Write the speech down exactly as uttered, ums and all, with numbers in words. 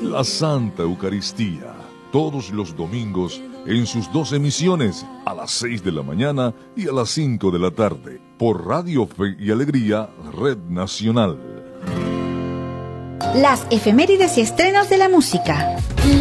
la Santa Eucaristía, todos los domingos en sus dos emisiones, a las seis de la mañana y a las cinco de la tarde, por Radio Fe y Alegría, Red Nacional. Las efemérides y estrenos de la música.